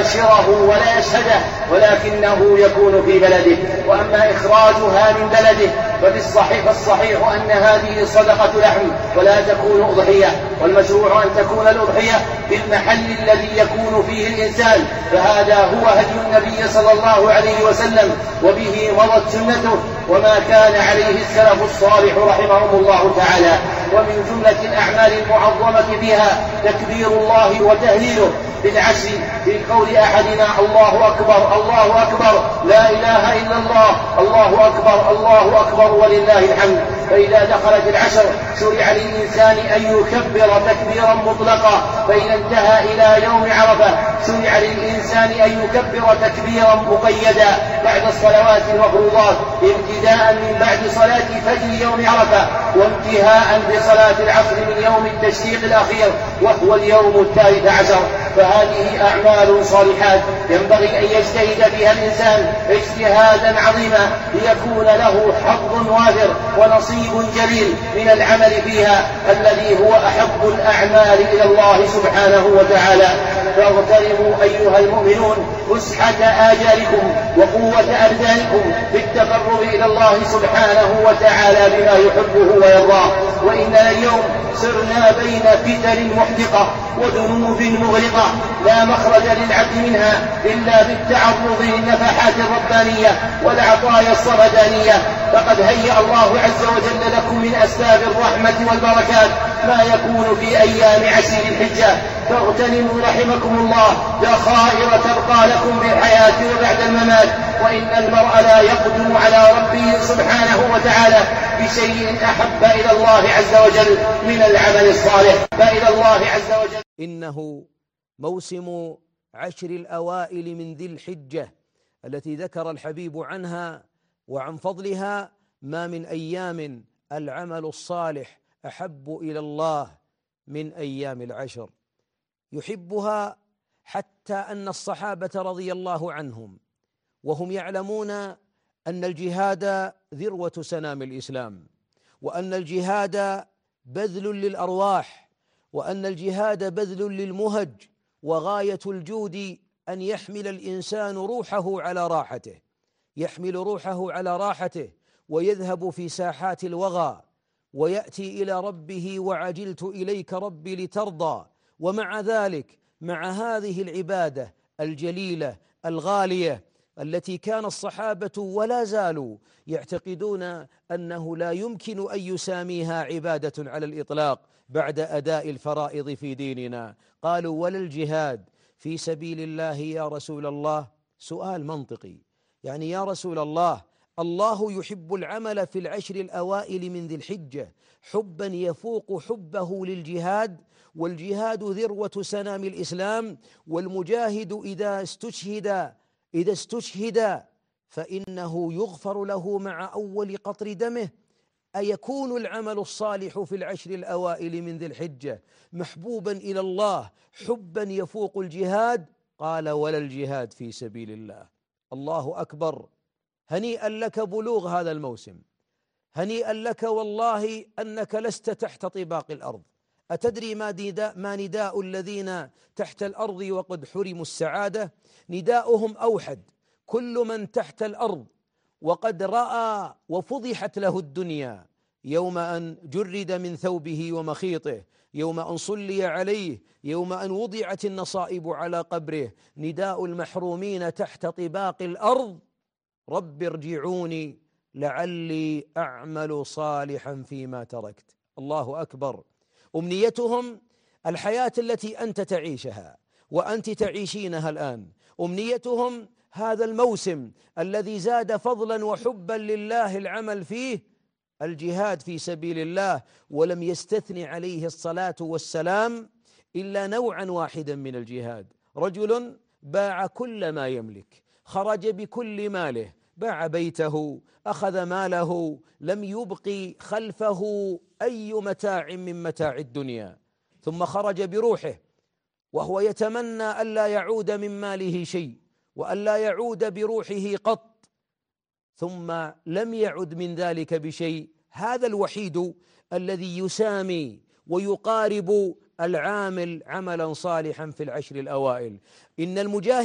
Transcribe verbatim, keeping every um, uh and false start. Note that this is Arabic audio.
يباشره ولا يشهده، ولكنه يكون في بلده. وأما إخراجها من بلده فالصحيح, فالصحيح أن هذه صدقة لحم ولا تكون أضحية، والمشروع أن تكون الأضحية في المحل الذي يكون فيه الإنسان، فهذا هو هدي النبي صلى الله عليه وسلم، وبه مضت سنته وما كان عليه السلف الصالح رحمهم الله تعالى. ومن جملة الأعمال المعظمة بها تكبير الله وتهليله بالعشر، في قول أحدنا الله أكبر الله أكبر لا إله إلا الله الله أكبر الله أكبر ولله الحمد. فإذا دخلت العشر شرع للإنسان أن يكبر تكبيرا مطلقا، فإذا انتهى إلى يوم عرفة شرع للإنسان أن يكبر تكبيرا مقيدا بعد الصلوات المفروضات، ابتداء من بعد صلاة فجر يوم عرفة وانتهاء بصلاة العصر من يوم التشريق الأخير وهو اليوم الثالث عشر. فهذه أعمال صالحات ينبغي أن يجتهد فيها الإنسان اجتهادا عظيما ليكون له حظ وافر ونصيب جليل من العمل فيها الذي هو أحب الأعمال إلى الله سبحانه وتعالى. فاغتنموا أيها المؤمنون فسحة آجالكم وقوة أبدانكم في التقرب إلى الله سبحانه وتعالى بما يحبه ويرضاه. وإننا اليوم سرنا بين فتن محدقة وذنوب مغلقة لا مخرج للعبد منها إلا بالتعرض للنفحات الربانية والعطايا الصمدانية. فقد هيأ الله عز وجل لكم من أسباب الرحمة والبركات ما يكون في أيام عشر الحجة، فاغتنموا رحمكم الله ذخائر تبقى لكم في الحياة وبعد الممات. وإن المرء لا يقدم على ربه سبحانه وتعالى بشيء أحب إلى الله عز وجل من العمل الصالح، فإلى الله عز وجل. إنه موسم عشر الأوائل من ذي الحجة التي ذكر الحبيب عنها وعن فضلها ما من أيام العمل الصالح أحب إلى الله من أيام العشر. يحبها حتى أن الصحابة رضي الله عنهم وهم يعلمون أن الجهاد ذروة سنام الإسلام، وأن الجهاد بذل للأرواح، وأن الجهاد بذل للمهج، وغاية الجود أن يحمل الإنسان روحه على راحته، يحمل روحه على راحته ويذهب في ساحات الوغى ويأتي إلى ربه وعجلت إليك ربي لترضى. ومع ذلك مع هذه العبادة الجليلة الغالية التي كان الصحابة ولا زالوا يعتقدون أنه لا يمكن أن يساميها عبادة على الإطلاق بعد أداء الفرائض في ديننا، قالوا ولا الجهاد في سبيل الله يا رسول الله؟ سؤال منطقي، يعني يا رسول الله الله يحب العمل في العشر الأوائل من ذي الحجة حبا يفوق حبه للجهاد، والجهاد ذروة سنام الإسلام، والمجاهد إذا استشهد إذا استشهد فإنه يغفر له مع أول قطر دمه. أيكون العمل الصالح في العشر الأوائل من ذي الحجة محبوبا إلى الله حبا يفوق الجهاد؟ قال ولا الجهاد في سبيل الله. الله أكبر، هنيئا لك بلوغ هذا الموسم، هنيئا لك والله أنك لست تحت طباق الأرض. أتدري ما, ما نداء الذين تحت الأرض وقد حرموا السعادة؟ نداؤهم أوحد، كل من تحت الأرض وقد رأى وفضحت له الدنيا يوم أن جرد من ثوبه ومخيطه، يوم أن صلي عليه، يوم أن وضعت النصائب على قبره. نداء المحرومين تحت طباق الأرض رب ارجعوني لعلي أعمل صالحا فيما تركت. الله أكبر. أمنيتهم الحياة التي أنت تعيشها وأنت تعيشينها الآن، أمنيتهم هذا الموسم الذي زاد فضلا وحبا لله العمل فيه، الجهاد في سبيل الله. ولم يستثن عليه الصلاة والسلام إلا نوعا واحدا من الجهاد، رجل باع كل ما يملك، خرج بكل ماله، باع بيته، أخذ ماله، لم يبق خلفه أي متاع من متاع الدنيا، ثم خرج بروحه وهو يتمنى ألا يعود من ماله شيء وألا يعود بروحه قط، ثم لم يعد من ذلك بشيء. هذا الوحيد الذي يسامي ويقارب العامل عملا صالحا في العشر الأوائل. إن المجاهد